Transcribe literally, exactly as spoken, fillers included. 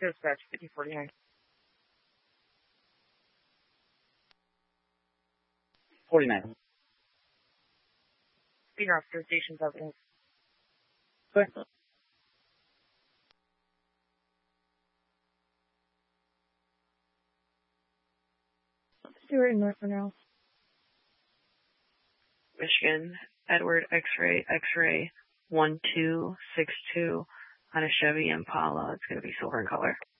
Dispatch fifty forty-nine. forty-nine. Senior Officer, Station Evidence. Okay. Stewart, North Monroe. Michigan, Edward X-ray, X-ray, one two six two on a Chevy Impala. It's going to be silver in color.